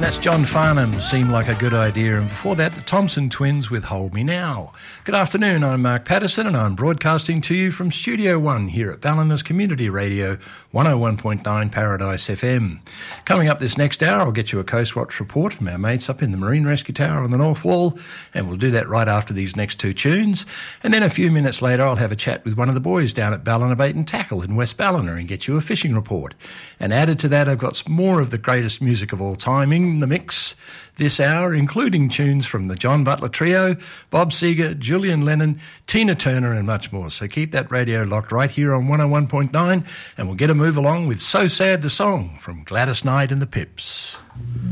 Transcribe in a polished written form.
That's John Farnham, Seemed Like a Good Idea, and before that the Thompson Twins with Hold Me Now. Good afternoon, I'm Mark Patterson and I'm broadcasting to you from Studio 1 here at Ballinas Community Radio 101.9 Paradise FM. Coming up this next hour I'll get you a Coast Watch report from our mates up in the Marine Rescue Tower on the North Wall, and we'll do that right after these next two tunes. And then a few minutes later I'll have a chat with one of the boys down at Ballina Bait and Tackle in West Ballina and get you a fishing report. And added to that I've got some more of the greatest music of all time in the mix this hour, including tunes from the John Butler Trio, Bob Seger, Julian Lennon, Tina Turner and much more. So keep that radio locked right here on 101.9 and we'll get a move along with So Sad the Song from Gladys Knight and the Pips.